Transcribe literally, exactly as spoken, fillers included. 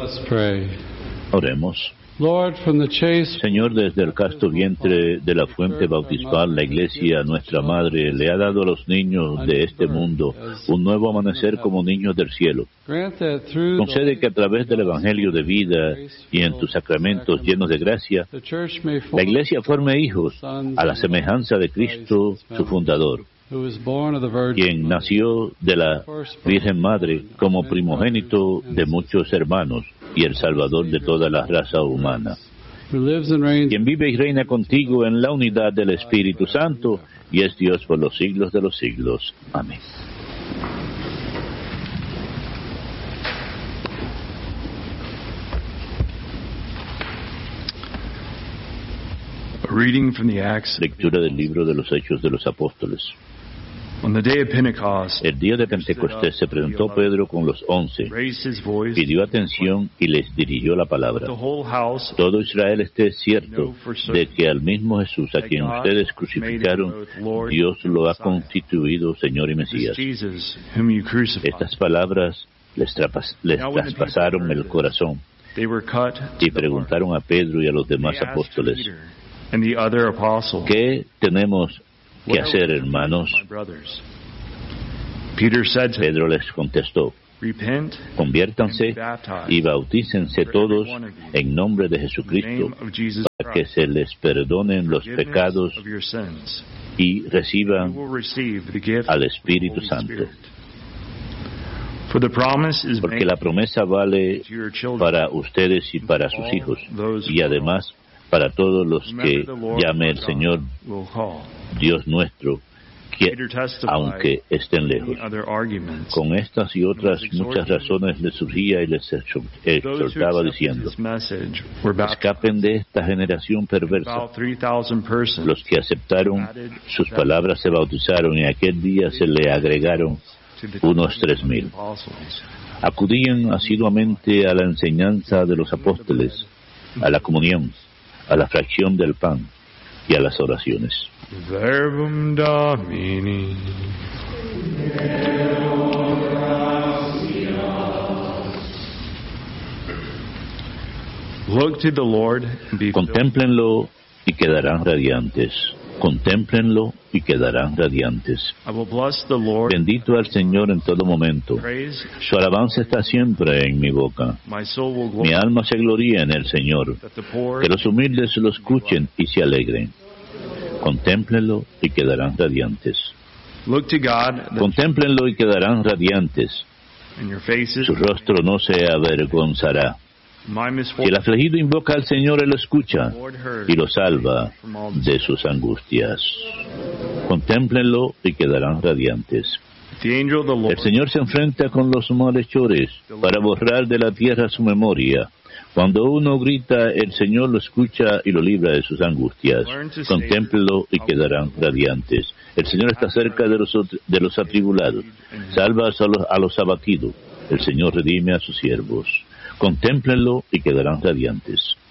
us pray. Oremos. Lord, from the chaste... Señor, desde el casto vientre de la fuente bautismal, la Iglesia, nuestra Madre, le ha dado a los niños de este mundo un nuevo amanecer como niños del cielo. Concede que a través del Evangelio de vida y en tus sacramentos llenos de gracia, la Iglesia forme hijos a la semejanza de Cristo, su fundador, quien nació de la Virgen Madre como primogénito de muchos hermanos y el Salvador de toda la raza humana, quien vive y reina contigo en la unidad del Espíritu Santo y es Dios por los siglos de los siglos. Amén. Reading from the Acts. Lectura del libro de los Hechos de los Apóstoles. On the day of Pentecost, el día de Pentecostés se presentó Pedro con los once, pidió atención y les dirigió la palabra. Todo Israel esté cierto de que al mismo Jesús a quien ustedes crucificaron, Dios lo ha constituido Señor y Mesías. Estas palabras les, trapas, les traspasaron el corazón y preguntaron a Pedro y a los demás apóstoles, ¿qué tenemos que hacer, hermanos? Pedro les contestó, conviértanse y bautícense todos en nombre de Jesucristo para que se les perdonen los pecados y reciban al Espíritu Santo. Porque la promesa vale para ustedes y para sus hijos, y además para todos los que llame el Señor Dios nuestro, que, aunque estén lejos. Con estas y otras muchas razones les surgía y les exhortaba diciendo, escapen de esta generación perversa. Los que aceptaron sus palabras se bautizaron y aquel día se le agregaron unos tres mil. Acudían asiduamente a la enseñanza de los apóstoles, a la comunión, a la fracción del pan y a las oraciones. Verbum Domini. Look to the Lord and be Contémplenlo y quedarán radiantes. Contémplenlo y quedarán radiantes. Bendito al Señor en todo momento. Su alabanza está siempre en mi boca. Mi alma se gloría en el Señor. Que los humildes lo escuchen y se alegren. Contémplenlo y quedarán radiantes. Contémplenlo y quedarán radiantes. Su rostro no se avergonzará. Si el afligido invoca al Señor, Él lo escucha y lo salva de sus angustias. Contémplenlo y quedarán radiantes. El Señor se enfrenta con los malhechores para borrar de la tierra su memoria. Cuando uno grita, el Señor lo escucha y lo libra de sus angustias. Contémplenlo y quedarán radiantes. El Señor está cerca de los, de los atribulados. Salva a los, a los abatidos. El Señor redime a sus siervos. Contémplenlo y quedarán radiantes.